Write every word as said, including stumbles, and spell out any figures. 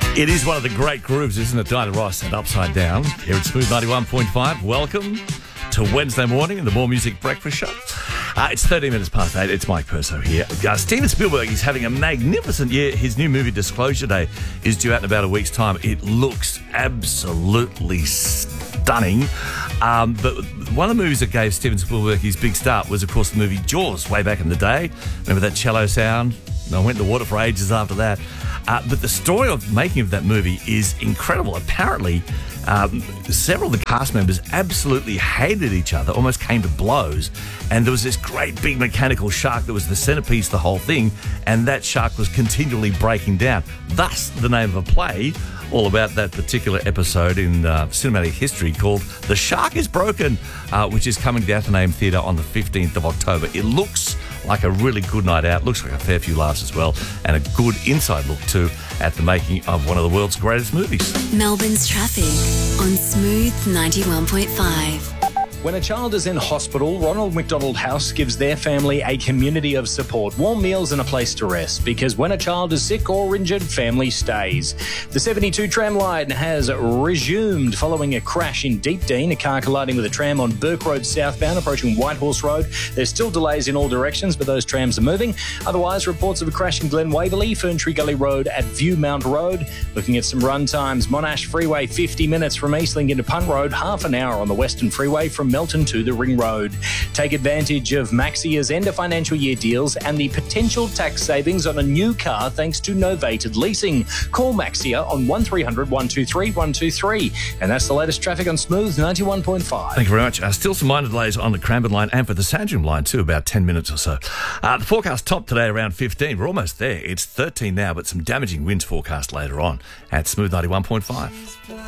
It is one of the great grooves, isn't it? Diana Ross and Upside Down here at Smooth ninety-one point five. Welcome to Wednesday morning in the More Music Breakfast Show. Uh, it's thirteen minutes past eight. It's Mike Perso here. Uh, Steven Spielberg is having a magnificent year. His new movie, Disclosure Day, is due out in about a week's time. It looks absolutely stunning. Um, but one of the movies that gave Steven Spielberg his big start was, of course, the movie Jaws way back in the day. Remember that cello sound? I went in the water for ages after that. Uh, but the story of making of that movie is incredible. Apparently, um, several of the cast members absolutely hated each other, almost came to blows. And there was this great big mechanical shark that was the centerpiece of the whole thing. And that shark was continually breaking down. Thus, the name of a play all about that particular episode in uh, cinematic history called The Shark is Broken, uh, which is coming down to Name Theatre on the fifteenth of October. It looks like a really good night out. Looks like a fair few laughs as well, and a good inside look too at the making of one of the world's greatest movies. Melbourne's traffic on Smooth ninety-one point five. When a child is in hospital, Ronald McDonald House gives their family a community of support, warm meals and a place to rest. Because when a child is sick or injured, family stays. The seventy-two tram line has resumed following a crash in Deepdean, a car colliding with a tram on Burke Road southbound approaching Whitehorse Road. There's still delays in all directions, but those trams are moving. Otherwise, reports of a crash in Glen Waverley, Ferntree Gully Road at Viewmount Road. Looking at some run times, Monash Freeway fifty minutes from Eastlink into Punt Road, half an hour on the Western Freeway from Melton to the Ring Road. Take advantage of Maxia's end of financial year deals and the potential tax savings on a new car thanks to novated leasing. Call Maxia on one three hundred, one two three, one two three. And that's the latest traffic on Smooth ninety-one point five. Thank you very much. Uh, still some minor delays on the Cranbourne line and for the Sandringham line too, about ten minutes or so. Uh, the forecast top today around fifteen. We're almost there. It's thirteen now, but some damaging winds forecast later on at Smooth ninety-one point five.